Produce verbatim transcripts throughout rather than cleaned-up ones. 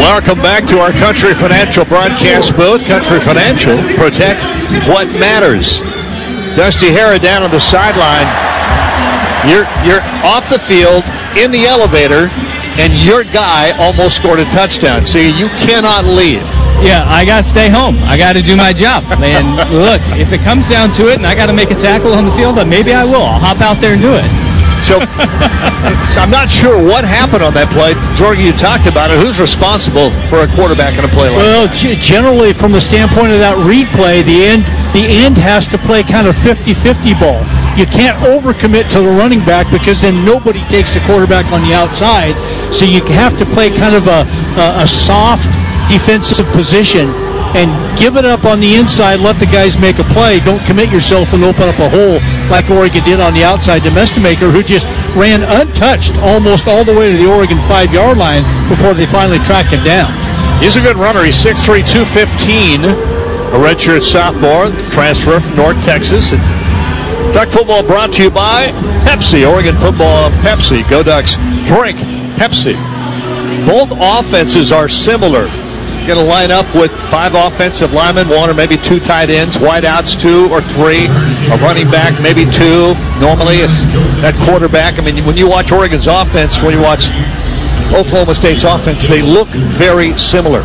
Welcome back to our Country Financial broadcast booth. Country Financial, protect what matters. Dusty Hara down on the sideline. You're, you're off the field, in the elevator, and your guy almost scored a touchdown. So you cannot leave. Yeah, I got to stay home. I got to do my job. And look, if it comes down to it and I got to make a tackle on the field, then maybe I will. I'll hop out there and do it. So, so I'm not sure what happened on that play. Jorge, you talked about it. Who's responsible for a quarterback in a play like well, that? Well, g- generally from the standpoint of that read play, the end the end has to play kind of fifty-fifty ball. You can't overcommit to the running back because then nobody takes the quarterback on the outside. So you have to play kind of a, a, a soft defensive position and give it up on the inside, let the guys make a play. Don't commit yourself and open up a hole like Oregon did on the outside to Mestelmaker, who just ran untouched almost all the way to the Oregon five-yard line before they finally tracked him down. He's a good runner. He's six three, two fifteen, a redshirt sophomore, transfer from North Texas. And Duck football brought to you by Pepsi, Oregon football Pepsi. Go Ducks, drink Pepsi. Both offenses are similar. Going to line up with five offensive linemen, one or maybe two tight ends, wideouts two or three, a running back maybe two. Normally it's that quarterback. I mean, when you watch Oregon's offense, when you watch Oklahoma State's offense, they look very similar.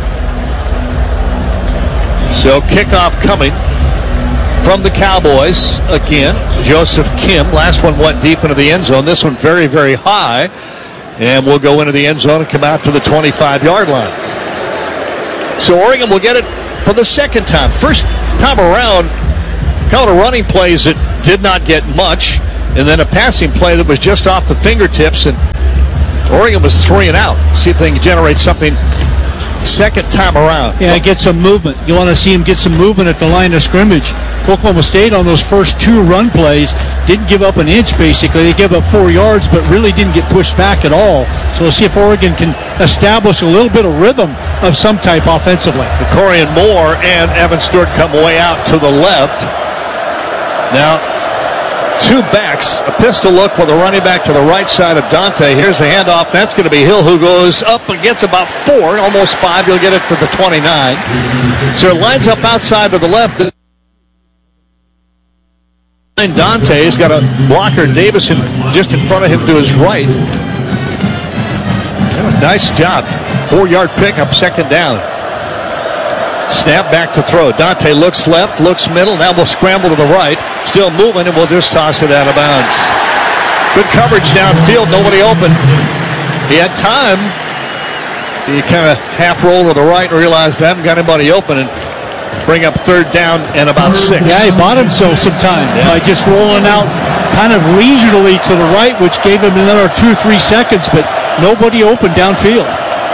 So kickoff coming from the Cowboys again. Joseph Kim. Last one went deep into the end zone. This one very, very high. And we'll go into the end zone and come out to the twenty-five-yard line. So Oregon will get it for the second time. First time around, couple of running plays that did not get much, and then a passing play that was just off the fingertips, and Oregon was three and out. See if they can generate something second time around. Yeah, get some movement. You want to see him get some movement at the line of scrimmage. Oklahoma State on those first two run plays didn't give up an inch, basically. They gave up four yards, but really didn't get pushed back at all. So we'll see if Oregon can establish a little bit of rhythm of some type offensively. Corian Moore and Evan Stewart come way out to the left. Now, two backs, a pistol look with a running back to the right side of Dante. Here's the handoff. That's going to be Hill, who goes up and gets about four, almost five. He'll get it to the twenty-nine. So it lines up outside to the left. Dante's got a blocker, Davison, just in front of him to his right. Nice job. Four-yard pickup, second down. Snap back to throw. Dante looks left, looks middle. Now we'll scramble to the right. Still moving, and we'll just toss it out of bounds. Good coverage downfield. Nobody open. He had time. So you kind of half roll to the right and realized I haven't got anybody open, and bring up third down and about six. Yeah, he bought himself some time yeah. by just rolling out kind of regionally to the right, which gave him another two or three seconds, but nobody open downfield.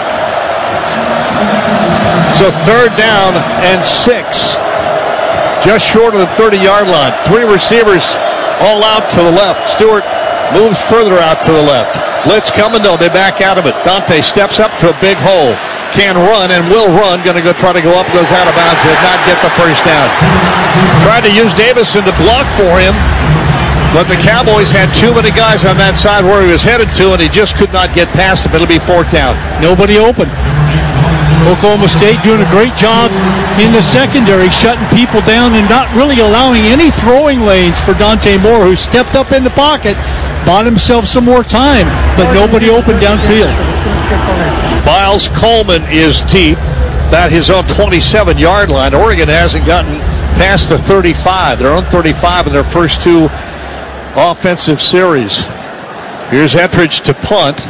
So third down and six. Just short of the thirty-yard line. Three receivers all out to the left. Stewart moves further out to the left. Blitz coming, though. They back out of it. Dante steps up to a big hole. Can run and will run. Going to go try to go up. Goes out of bounds. Did not get the first down. Tried to use Davison to block for him, but the Cowboys had too many guys on that side where he was headed to, and he just could not get past them. It'll be fourth down. Nobody open. Oklahoma State doing a great job in the secondary, shutting people down and not really allowing any throwing lanes for Dante Moore, who stepped up in the pocket, bought himself some more time, but nobody open downfield. Miles Coleman is deep, about his own twenty-seven-yard line. Oregon hasn't gotten past the thirty-five. They're on thirty-five in their first two offensive series. Here's Ettridge to punt.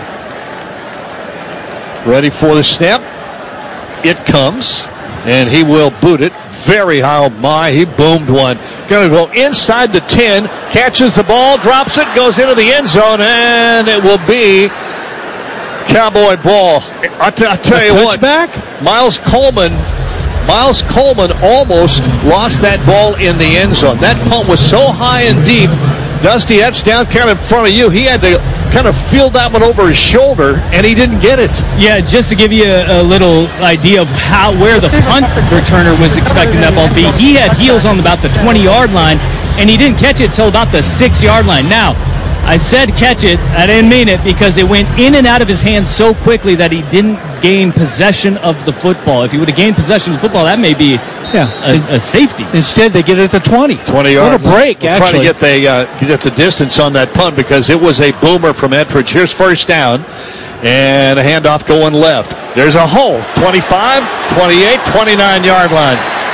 Ready for the snap. It comes, and he will boot it very high. Oh my, he boomed one. Going to go inside the ten, catches the ball, drops it, goes into the end zone, and it will be Cowboy ball. I, t- I tell you what, back? Miles Coleman, Miles Coleman almost lost that ball in the end zone. That punt was so high and deep. Dusty, that's down kind of in front of you. He had to kind of feel that one over his shoulder, and he didn't get it. Yeah, just to give you a, a little idea of how where the punt returner was expecting that ball to be, he had heels on about the twenty-yard line, and he didn't catch it until about the six-yard line. Now, I said catch it. I didn't mean it because it went in and out of his hands so quickly that he didn't gain possession of the football. If he would have gained possession of the football, that may be yeah. a, a safety. Instead, they get it at the twenty. twenty yard. What a break, we'll actually. Trying to get the, uh, get the distance on that punt because it was a boomer from Ettridge. Here's first down. And a handoff going left. There's a hole. twenty-five, twenty-eight, twenty-nine yard line.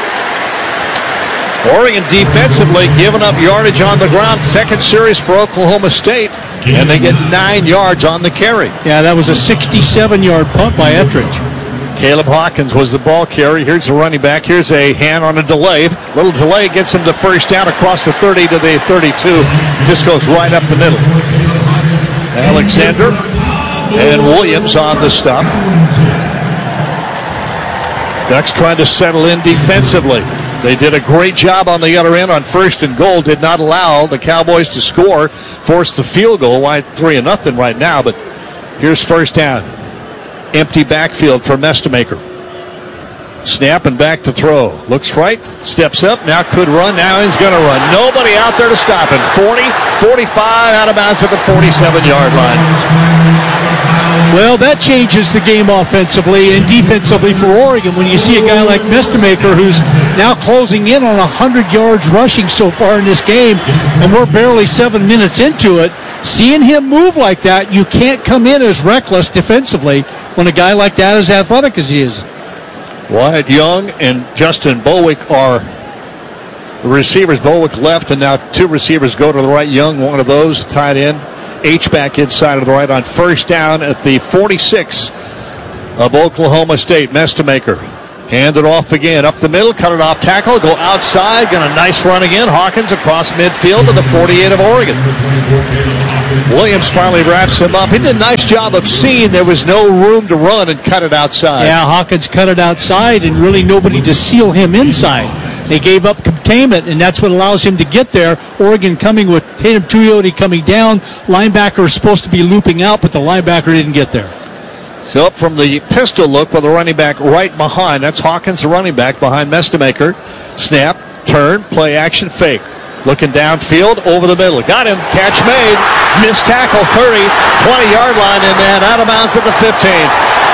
Oregon defensively giving up yardage on the ground. Second series for Oklahoma State. And they get nine yards on the carry. Yeah, that was a sixty-seven yard punt by Ettridge. Caleb Hawkins was the ball carrier. Here's the running back. Here's a hand on a delay. Little delay gets him the first down across the thirty to the thirty-two. Just goes right up the middle. Alexander and Williams on the stop. Ducks trying to settle in defensively. They did a great job on the other end on first and goal. Did not allow the Cowboys to score. Forced the field goal. Why three and nothing right now? But here's first down. Empty backfield for Mestemaker. Snap and back to throw. Looks right. Steps up. Now could run. Now he's going to run. Nobody out there to stop him. forty, forty-five out of bounds at the forty-seven yard line. Well, that changes the game offensively and defensively for Oregon when you see a guy like Mestemaker who's now closing in on one hundred yards rushing so far in this game, and we're barely seven minutes into it. Seeing him move like that, you can't come in as reckless defensively when a guy like that is athletic as he is. Wyatt Young and Justin Bowick are the receivers. Bowick left, and now two receivers go to the right. Young, one of those, tied in. H-back inside of the right on first down at the forty-six of Oklahoma State. Mestemaker hand it off again. Up the middle, cut it off tackle, go outside, got a nice run again. Hawkins across midfield to the forty-eight of Oregon. Williams finally wraps him up. He did a nice job of seeing there was no room to run and cut it outside. Yeah, Hawkins cut it outside and really nobody to seal him inside. They gave up containment, and that's what allows him to get there. Oregon coming with Tatum Tuioti coming down. Linebacker is supposed to be looping out, but the linebacker didn't get there. So up from the pistol look with the running back right behind. That's Hawkins, the running back behind Mestemaker. Snap, turn, play action, fake. Looking downfield, over the middle. Got him, catch made. Missed tackle, thirty, twenty yard line, and then out of bounds at the fifteen.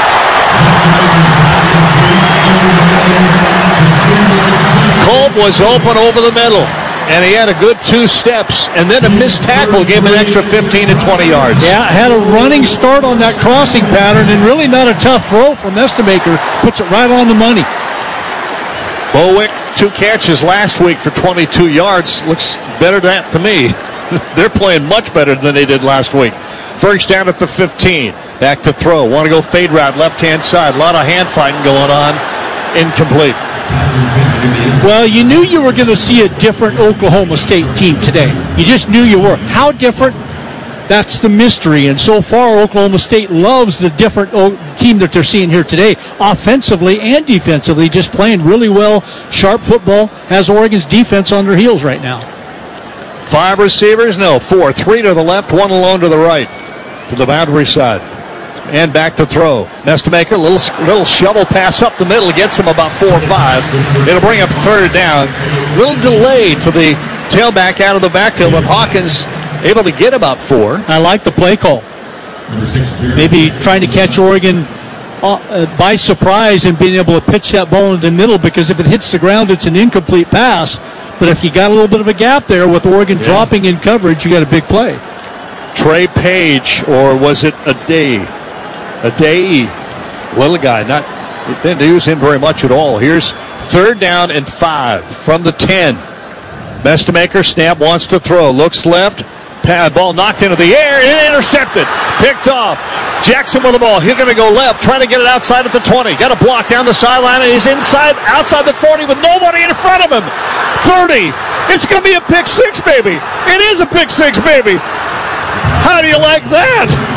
Kolb was open over the middle, and he had a good two steps, and then a missed tackle gave him an extra fifteen to twenty yards. Yeah, had a running start on that crossing pattern, and really not a tough throw from Mestemaker. Puts it right on the money. Bowick, two catches last week for twenty-two yards. Looks better than that to me. They're playing much better than they did last week. First down at the fifteen. Back to throw. Want to go fade route, left-hand side. A lot of hand fighting going on. Incomplete. Well, you knew you were going to see a different Oklahoma State team today. You just knew you were. How different? That's the mystery. And so far, Oklahoma State loves the different team that they're seeing here today, offensively and defensively, just playing really well. Sharp football has Oregon's defense on their heels right now. Five receivers? No, four. Three to the left, one alone to the right, to the boundary side. And back to throw. Mestemaker, little little shovel pass up the middle, gets him about four or five. It'll bring up third down. Little delay to the tailback out of the backfield, but Hawkins able to get about four. I like the play call. Maybe trying to catch Oregon uh, by surprise and being able to pitch that ball in the middle, because if it hits the ground, it's an incomplete pass. But if you got a little bit of a gap there with Oregon yeah. dropping in coverage, you got a big play. Trey Page, or was it a day? A day, little guy, not didn't use him very much at all. Here's third down and five from the ten. Mestemaker snap, wants to throw, looks left, pad, ball knocked into the air and intercepted, picked off. Jackson with the ball. He's going to go left, trying to get it outside at the twenty. Got a block down the sideline, and he's inside, outside the forty with nobody in front of him. thirty. It's going to be a pick six, baby. It is a pick six, baby. How do you like that?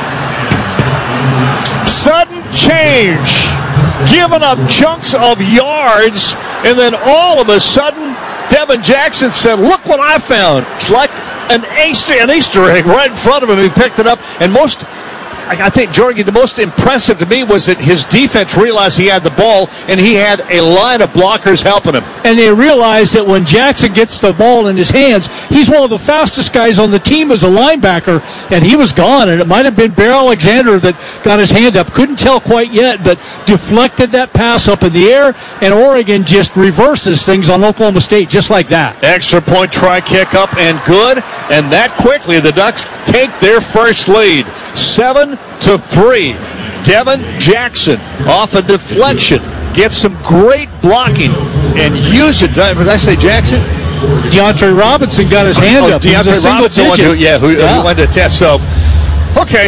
Sudden change, giving up chunks of yards, and then all of a sudden, Devin Jackson said, look what I found. It's like an Easter, an Easter egg right in front of him. He picked it up, and most I think, Jorgie, the most impressive to me was that his defense realized he had the ball, and he had a line of blockers helping him. And they realized that when Jackson gets the ball in his hands, he's one of the fastest guys on the team as a linebacker, and he was gone. And it might have been Bear Alexander that got his hand up. Couldn't tell quite yet, but deflected that pass up in the air, and Oregon just reverses things on Oklahoma State just like that. Extra point try kick up and good, and that quickly the Ducks take their first lead. Seven to three. Devin Jackson off a deflection gets some great blocking and use it. Did I say Jackson? DeAndre Robinson got his hand oh, up. DeAndre Robinson, who, yeah, who, yeah. who went to test. So, okay.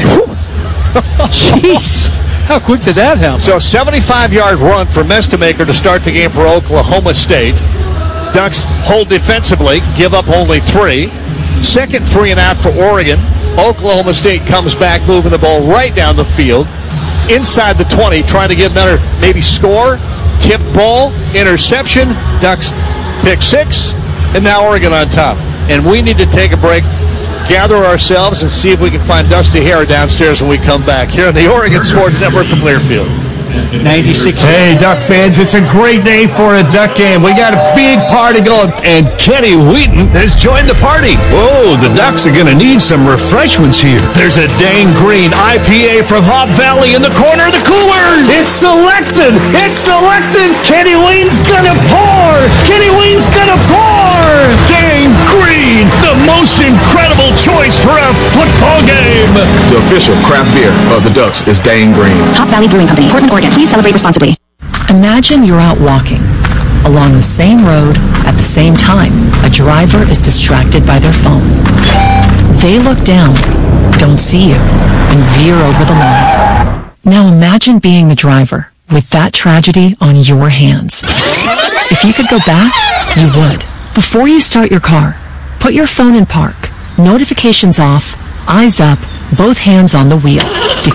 Jeez. How quick did that happen? So, seventy-five-yard run for Mestamaker to start the game for Oklahoma State. Ducks hold defensively, give up only three. Second three and out for Oregon. Oklahoma State comes back, moving the ball right down the field. Inside the twenty, trying to get another maybe score. Tip ball, interception. Ducks pick six, and now Oregon on top. And we need to take a break, gather ourselves, and see if we can find Dusty Hare downstairs when we come back here on the Oregon Sports Network from Learfield. ninety-six. Hey, Duck fans, it's a great day for a Duck game. We got a big party going, and Kenny Wheaton has joined the party. Whoa, the Ducks are going to need some refreshments here. There's a Dang Green I P A from Hop Valley in the corner of the cooler. It's selected. It's selected. Kenny Wheaton's going to pour. Kenny Wheaton's going to pour. Dang Green, the most incredible choice for a football game. The official craft beer of the Ducks is Dang Green. Hop Valley Brewing Company, Portland, Oregon. Please celebrate responsibly. Imagine you're out walking along the same road at the same time. A driver is distracted by their phone. They look down, don't see you, and veer over the line. Now imagine being the driver with that tragedy on your hands. If you could go back, you would. Before you start your car, put your phone in park, notifications off, eyes up, both hands on the wheel. Because